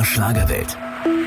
MDR Schlagerwelt.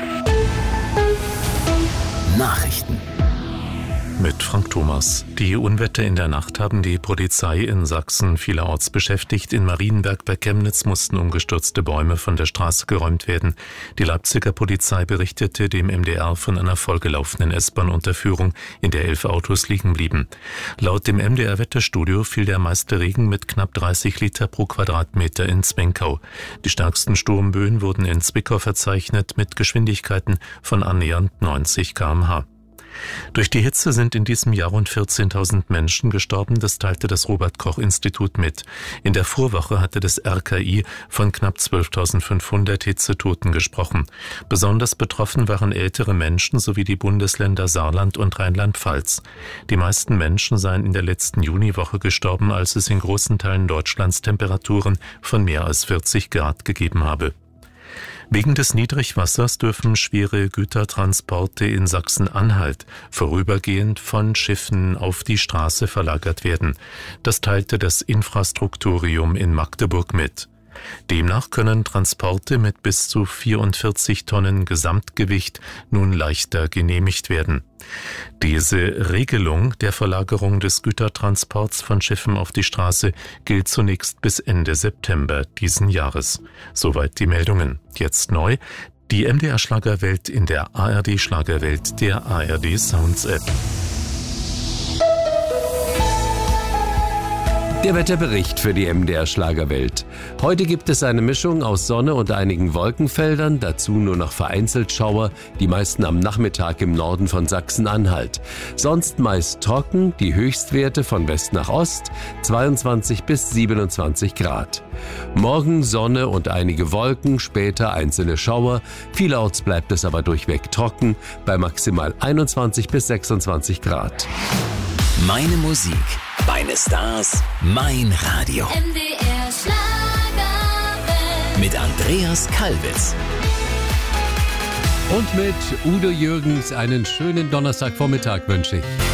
Nachrichten. Mit Frank Thomas. Die Unwetter in der Nacht haben die Polizei in Sachsen vielerorts beschäftigt. In Marienberg bei Chemnitz mussten umgestürzte Bäume von der Straße geräumt werden. Die Leipziger Polizei berichtete dem MDR von einer vollgelaufenen S-Bahn-Unterführung, in der 11 Autos liegen blieben. Laut dem MDR-Wetterstudio fiel der meiste Regen mit knapp 30 Liter pro Quadratmeter in Zwenkau. Die stärksten Sturmböen wurden in Zwickau verzeichnet mit Geschwindigkeiten von annähernd 90 km/h. Durch die Hitze sind in diesem Jahr rund 14.000 Menschen gestorben, das teilte das Robert-Koch-Institut mit. In der Vorwoche hatte das RKI von knapp 12.500 Hitzetoten gesprochen. Besonders betroffen waren ältere Menschen sowie die Bundesländer Saarland und Rheinland-Pfalz. Die meisten Menschen seien in der letzten Juniwoche gestorben, als es in großen Teilen Deutschlands Temperaturen von mehr als 40 Grad gegeben habe. Wegen des Niedrigwassers dürfen schwere Gütertransporte in Sachsen-Anhalt vorübergehend von Schiffen auf die Straße verlagert werden. Das teilte das Infrastrukturium in Magdeburg mit. Demnach können Transporte mit bis zu 44 Tonnen Gesamtgewicht nun leichter genehmigt werden. Diese Regelung der Verlagerung des Gütertransports von Schiffen auf die Straße gilt zunächst bis Ende September diesen Jahres. Soweit die Meldungen. Jetzt neu: die MDR Schlagerwelt in der ARD Schlagerwelt der ARD Sounds App. Der Wetterbericht für die MDR Schlagerwelt. Heute gibt es eine Mischung aus Sonne und einigen Wolkenfeldern, dazu nur noch vereinzelt Schauer, die meisten am Nachmittag im Norden von Sachsen-Anhalt. Sonst meist trocken, die Höchstwerte von West nach Ost, 22 bis 27 Grad. Morgen Sonne und einige Wolken, später einzelne Schauer, vielerorts bleibt es aber durchweg trocken, bei maximal 21 bis 26 Grad. Meine Musik, meine Stars, mein Radio. MDR Schlagerwelt. Mit Andreas Kalbitz. Und mit Udo Jürgens einen schönen Donnerstagvormittag wünsche ich.